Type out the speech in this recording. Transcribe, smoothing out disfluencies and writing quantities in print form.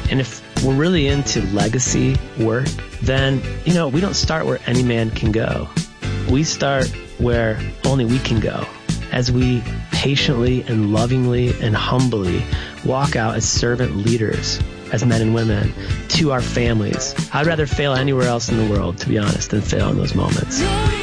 And if we're really into legacy work, then, we don't start where any man can go. We start where only we can go, as we patiently and lovingly and humbly walk out as servant leaders, as men and women, to our families. I'd rather fail anywhere else in the world, to be honest, than fail in those moments.